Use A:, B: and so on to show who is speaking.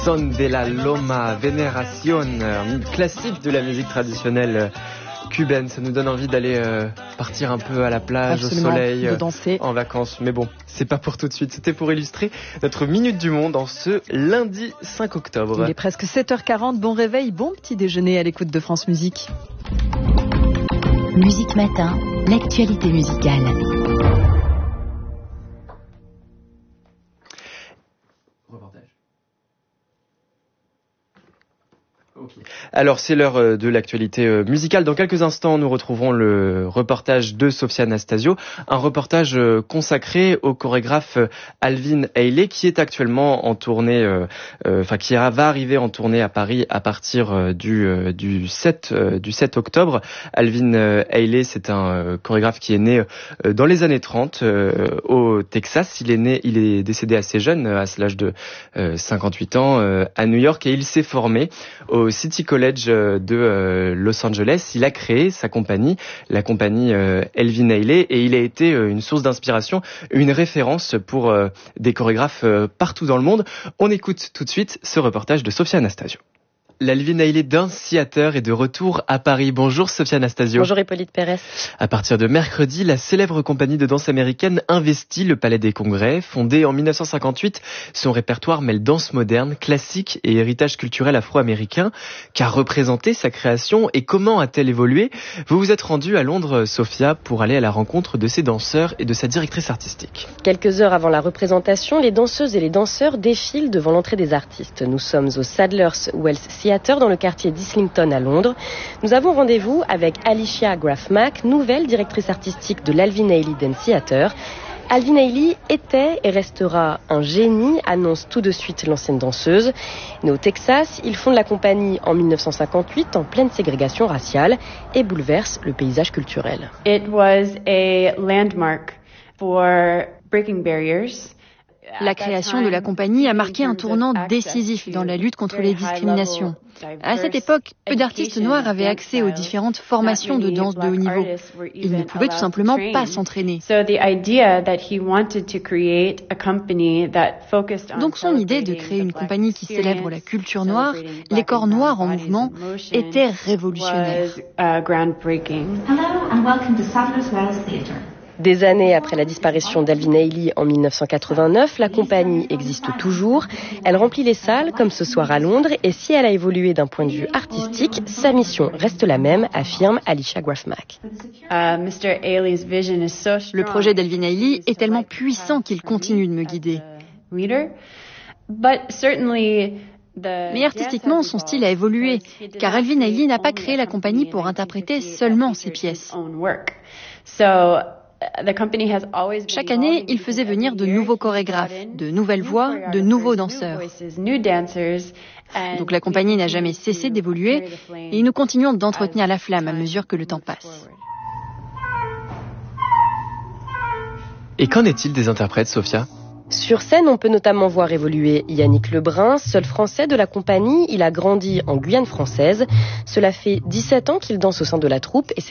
A: Son de la Loma, Veneración, un classique de la musique traditionnelle cubaine. Ça nous donne envie d'aller partir un peu à la plage,
B: absolument,
A: au soleil,
B: de danser
A: en vacances. Mais bon, c'est pas pour tout de suite. C'était pour illustrer notre Minute du Monde en ce lundi 5 octobre.
B: Il est presque 7h40. Bon réveil, bon petit déjeuner à l'écoute de France Musique.
C: Musique Matin, l'actualité musicale.
A: Alors c'est l'heure de l'actualité musicale. Dans quelques instants, nous retrouverons le reportage de Sophia Anastasio, un reportage consacré au chorégraphe Alvin Ailey qui est actuellement en tournée, qui va arriver en tournée à Paris à partir du 7 octobre. Alvin Ailey, c'est un chorégraphe qui est né dans les années 30 au Texas. Il est décédé assez jeune, à l'âge de 58 ans, à New York, et il s'est formé au City College de Los Angeles. Il a créé sa compagnie, la compagnie Alvin Ailey, et il a été une source d'inspiration, une référence pour des chorégraphes partout dans le monde. On écoute tout de suite ce reportage de Sophia Anastasio. L'Alvin Ailey Dance Theater est de retour à Paris. Bonjour Sophia Anastasio.
D: Bonjour Hippolyte Pérez.
A: À partir de mercredi, la célèbre compagnie de danse américaine investit le Palais des Congrès. Fondée en 1958, son répertoire mêle danse moderne, classique et héritage culturel afro-américain. Qu'a représenté sa création et comment a-t-elle évolué? Vous vous êtes rendue à Londres, Sophia, pour aller à la rencontre de ses danseurs et de sa directrice artistique.
D: Quelques heures avant la représentation, les danseuses et les danseurs défilent devant l'entrée des artistes. Nous sommes au Sadler's Wells Theatre dans le quartier d'Islington à Londres. Nous avons rendez-vous avec Alicia Graf-Mack, nouvelle directrice artistique de l'Alvin Ailey Dance Theater. Alvin Ailey était et restera un génie, annonce tout de suite l'ancienne danseuse. Née au Texas, il fonde la compagnie en 1958 en pleine ségrégation raciale et bouleverse le paysage culturel.
E: It was a landmark for breaking barriers.
F: La création de la compagnie a marqué un tournant décisif dans la lutte contre les discriminations. À cette époque, peu d'artistes noirs avaient accès aux différentes formations de danse de haut niveau. Ils ne pouvaient tout simplement pas s'entraîner. Donc son idée de créer une compagnie qui célèbre la culture noire, les corps noirs en mouvement, était révolutionnaire.
C: Hello and welcome to Sadler's Wells Theatre.
D: Des années après la disparition d'Alvin Ailey en 1989, la compagnie existe toujours. Elle remplit les salles, comme ce soir à Londres, et si elle a évolué d'un point de vue artistique, sa mission reste la même, affirme Alicia Graf-Mack.
F: Le projet d'Alvin Ailey est tellement puissant qu'il continue de me guider. Mais artistiquement, son style a évolué, car Alvin Ailey n'a pas créé la compagnie pour interpréter seulement ses pièces. Chaque année, il faisait venir de nouveaux chorégraphes, de nouvelles voix, de nouveaux danseurs. Donc la compagnie n'a jamais cessé d'évoluer et nous continuons d'entretenir la flamme à mesure que le temps passe.
A: Et qu'en est-il des interprètes, Sophia ?
D: Sur scène, on peut notamment voir évoluer Yannick Lebrun, seul français de la compagnie. Il a grandi en Guyane française. Cela fait 17 ans qu'il danse au sein de la troupe et